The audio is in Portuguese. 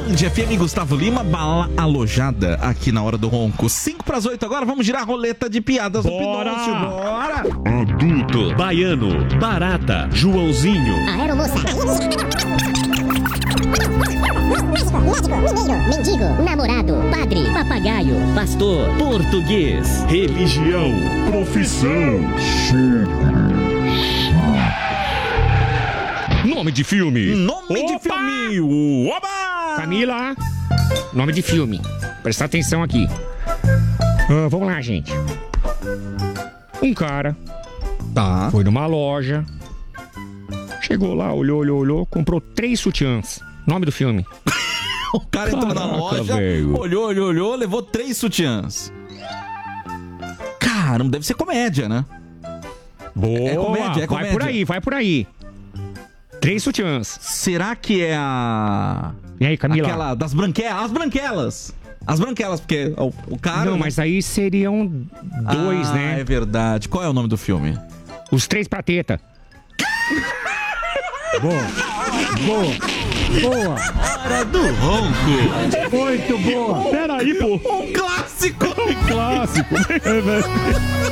Band FM, Gustavo Lima, bala alojada aqui na Hora do Ronco. 7:55 agora, vamos girar a roleta de piadas do Pinóquio. Bora! Adulto, baiano, barata, Joãozinho. Aeromoça. Médico, mineiro, mendigo, namorado, padre, papagaio, Pastor, português, religião, profissão. Nome de filme. Nome de filme. Oba! Camila, nome de filme. Presta atenção aqui. Vamos lá, gente. Um cara foi numa loja. Chegou lá, olhou, comprou 3 sutiãs. Nome do filme. O cara entrou na loja, olhou, levou 3 sutiãs. Caramba, deve ser comédia, né? Boa, É comédia. Vai por aí. 3 sutiãs. Será que é a... E aí, Camila? Aquela das branquelas. As branquelas, porque o cara... Não, mas aí seriam 2, né? É verdade. Qual é o nome do filme? Os 3 pra teta. Boa. Hora do Ronco. Muito boa. Peraí, pô. Um clássico. Clássico.